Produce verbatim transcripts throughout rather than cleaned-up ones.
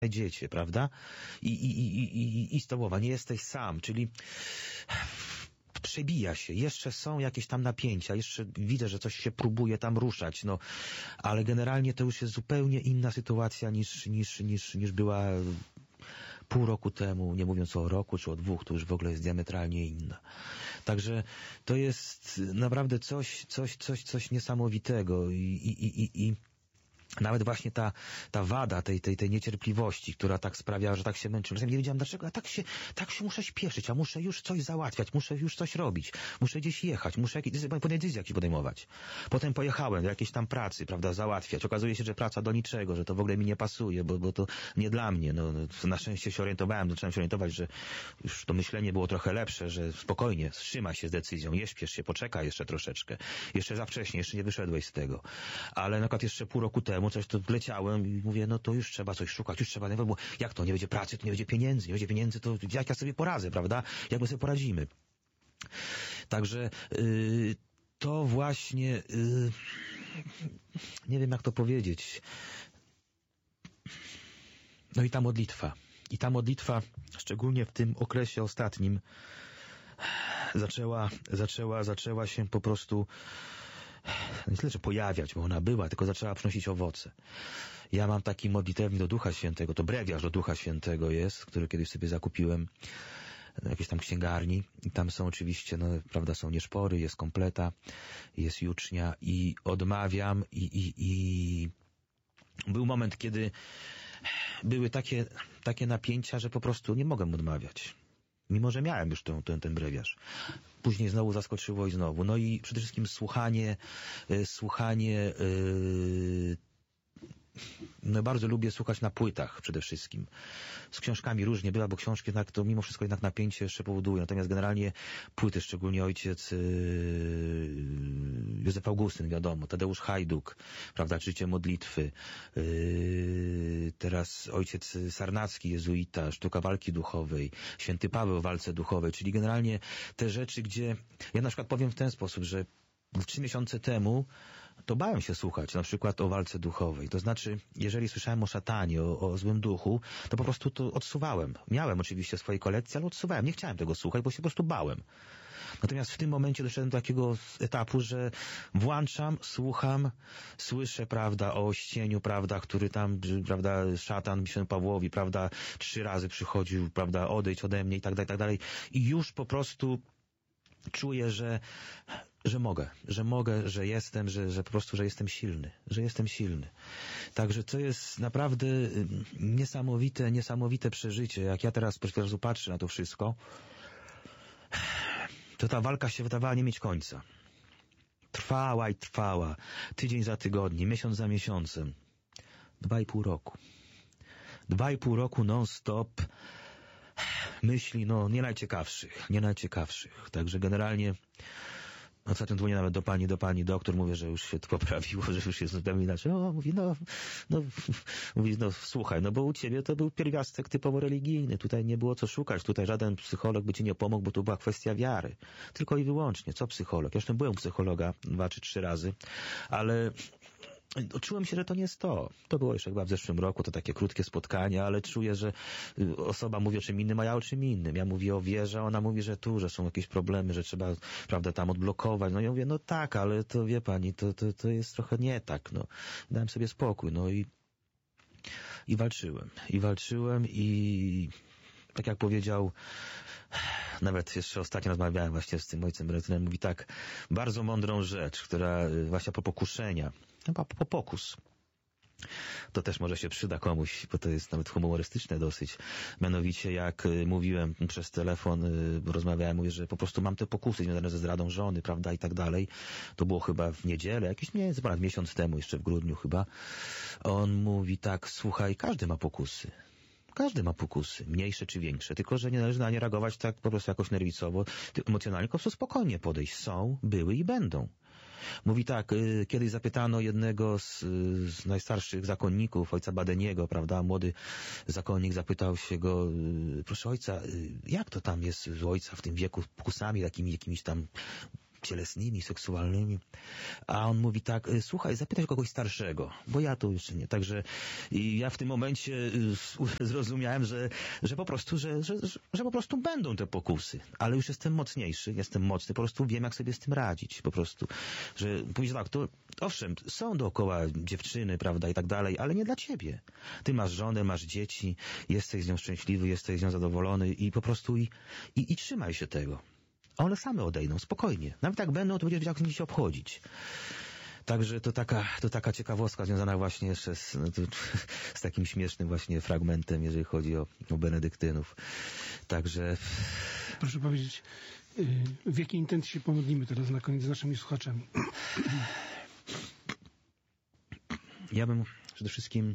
dziecię, prawda? I, i, i, i, i stołowa, nie jesteś sam, czyli przebija się, jeszcze są jakieś tam napięcia, jeszcze widzę, że coś się próbuje tam ruszać, no, ale generalnie to już jest zupełnie inna sytuacja niż, niż, niż, niż była pół roku temu, nie mówiąc o roku czy o dwóch, to już w ogóle jest diametralnie inna. Także to jest naprawdę coś, coś, coś, coś niesamowitego i, i, i, i nawet właśnie ta, ta wada tej, tej, tej niecierpliwości, która tak sprawia, że tak się męczyłem. Czasem nie wiedziałem dlaczego, a tak się, tak się muszę śpieszyć, a muszę już coś załatwiać, muszę już coś robić, muszę gdzieś jechać, muszę jakieś decyzje jakieś podejmować. Potem pojechałem do jakiejś tam pracy, prawda, załatwiać. Okazuje się, że praca do niczego, że to w ogóle mi nie pasuje, bo, bo to nie dla mnie. No, na szczęście się orientowałem, zacząłem się orientować, że już to myślenie było trochę lepsze, że spokojnie, wstrzymaj się z decyzją, nie śpiesz się, poczekaj jeszcze troszeczkę. Jeszcze za wcześnie, jeszcze nie wyszedłeś z tego. Ale na przykład jeszcze pół roku temu coś to leciałem i mówię, no to już trzeba coś szukać, już trzeba, bo jak to, nie będzie pracy, to nie będzie pieniędzy, nie będzie pieniędzy, to jak ja sobie poradzę, prawda? Jak my sobie poradzimy? Także yy, to właśnie yy, nie wiem jak to powiedzieć. No i ta modlitwa. I ta modlitwa, szczególnie w tym okresie ostatnim, zaczęła, zaczęła, zaczęła się po prostu nie tyle, że pojawiać, bo ona była, tylko zaczęła przynosić owoce. Ja mam taki modlitewnik do Ducha Świętego, to brewiarz do Ducha Świętego jest, który kiedyś sobie zakupiłem w jakiejś tam księgarni i tam są oczywiście, no prawda, są nieszpory, jest kompleta, jest jucznia i odmawiam i, i, i był moment, kiedy były takie, takie napięcia, że po prostu nie mogłem odmawiać. Mimo, że miałem już ten, ten, ten brewiarz. Później znowu zaskoczyło i znowu. No i przede wszystkim słuchanie, y, słuchanie, y, no bardzo lubię słuchać na płytach przede wszystkim. Z książkami różnie bywa, bo książki jednak to mimo wszystko jednak napięcie jeszcze powoduje. Natomiast generalnie płyty, szczególnie ojciec yy, Józef Augustyn, wiadomo, Tadeusz Hajduk, prawda, Życie modlitwy, yy, teraz ojciec Sarnacki, jezuita, Sztuka walki duchowej, święty Paweł w walce duchowej, czyli generalnie te rzeczy, gdzie ja na przykład powiem w ten sposób, że trzy miesiące temu to bałem się słuchać na przykład o walce duchowej. To znaczy, jeżeli słyszałem o szatanie, o, o złym duchu, to po prostu to odsuwałem. Miałem oczywiście swoje kolekcje, ale odsuwałem. Nie chciałem tego słuchać, bo się po prostu bałem. Natomiast w tym momencie doszedłem do takiego etapu, że włączam, słucham, słyszę, prawda, o ścieniu, prawda, który tam, prawda, szatan się Pawłowi, prawda, trzy razy przychodził, prawda, odejdź ode mnie i tak dalej, i tak dalej. I już po prostu czuję, że że mogę, że mogę, że jestem, że, że po prostu, że jestem silny, że jestem silny. Także to jest naprawdę niesamowite, niesamowite przeżycie. Jak ja teraz po prostu patrzę na to wszystko, to ta walka się wydawała nie mieć końca. Trwała i trwała. Tydzień za tygodniem, miesiąc za miesiącem. Dwa i pół roku. Dwa i pół roku non-stop myśli, no nie najciekawszych, nie najciekawszych. Także generalnie ostatnio dzwonię nawet do pani, do pani doktor, mówię, że już się to poprawiło, że już jest zupełnie inaczej. O, mówi, no, no, mówi, no, słuchaj, no bo u ciebie to był pierwiastek typowo religijny, tutaj nie było co szukać, tutaj żaden psycholog by ci nie pomógł, bo to była kwestia wiary. Tylko i wyłącznie, co psycholog? Ja już byłem u psychologa dwa czy trzy razy, ale czułem się, że to nie jest to. To było jeszcze chyba w zeszłym roku, to takie krótkie spotkanie, ale czuję, że osoba mówi o czym innym, a ja o czym innym. Ja mówię o wierze, ona mówi, że tu, że są jakieś problemy, że trzeba, prawda, tam odblokować. No i ja mówię, no tak, ale to wie pani, to, to, to jest trochę nie tak, no. Dałem sobie spokój, no i i walczyłem. I walczyłem i tak jak powiedział, nawet jeszcze ostatnio rozmawiałem właśnie z tym ojcem Bretylem, mówi tak bardzo mądrą rzecz, która właśnie po pokuszenia, chyba po pokus. To też może się przyda komuś, bo to jest nawet humorystyczne dosyć. Mianowicie jak mówiłem przez telefon, rozmawiałem, mówię, że po prostu mam te pokusy związane ze zdradą żony, prawda, i tak dalej. To było chyba w niedzielę, jakieś nie, ponad miesiąc temu, jeszcze w grudniu chyba. On mówi tak, słuchaj, każdy ma pokusy. Każdy ma pokusy, mniejsze czy większe, tylko że nie należy na nie reagować tak po prostu jakoś nerwicowo, emocjonalnie, po prostu spokojnie podejść. Są, były i będą. Mówi tak, y, kiedyś zapytano jednego z, z najstarszych zakonników, ojca Badeniego, prawda, młody zakonnik zapytał się go, y, proszę ojca, y, jak to tam jest u ojca w tym wieku, pokusami takimi jakimiś tam cielesnymi, seksualnymi. A on mówi tak, słuchaj, zapytaj kogoś starszego, bo ja to jeszcze nie. Także ja w tym momencie zrozumiałem, że, że po prostu, że, że, że po prostu będą te pokusy. Ale już jestem mocniejszy, jestem mocny, po prostu wiem, jak sobie z tym radzić. Po prostu, że pójdzie tak, to owszem, są dookoła dziewczyny, prawda, i tak dalej, ale nie dla ciebie. Ty masz żonę, masz dzieci, jesteś z nią szczęśliwy, jesteś z nią zadowolony i po prostu i, i, i trzymaj się tego. One same odejdą, spokojnie. Nawet jak będą, to będziesz wiedział, jak się obchodzić. Także to taka, to taka ciekawostka związana właśnie jeszcze z, no to, z takim śmiesznym właśnie fragmentem, jeżeli chodzi o, o benedyktynów. Także... Proszę powiedzieć, w jakiej intencji się pomodlimy teraz na koniec z naszymi słuchaczami? Ja bym przede wszystkim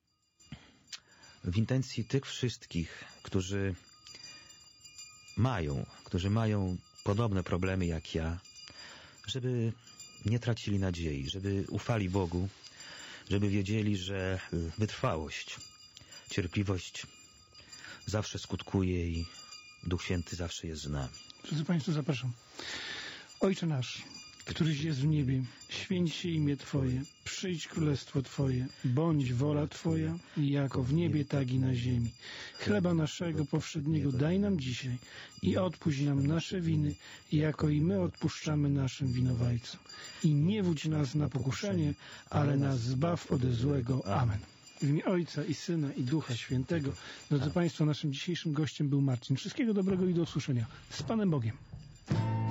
w intencji tych wszystkich, którzy mają, którzy mają podobne problemy jak ja, żeby nie tracili nadziei, żeby ufali Bogu, żeby wiedzieli, że wytrwałość, cierpliwość zawsze skutkuje i Duch Święty zawsze jest z nami. Drodzy Państwo, zapraszam. Ojcze nasz, któryś jest w niebie, święć się imię Twoje, przyjdź królestwo Twoje, bądź wola Twoja, jako w niebie, tak i na ziemi. Chleba naszego powszedniego daj nam dzisiaj i odpuść nam nasze winy, jako i my odpuszczamy naszym winowajcom. I nie wódź nas na pokuszenie, ale nas zbaw ode złego. Amen. W imię Ojca i Syna i Ducha Świętego. Drodzy Państwo, naszym dzisiejszym gościem był Marcin. Wszystkiego dobrego i do usłyszenia. Z Panem Bogiem.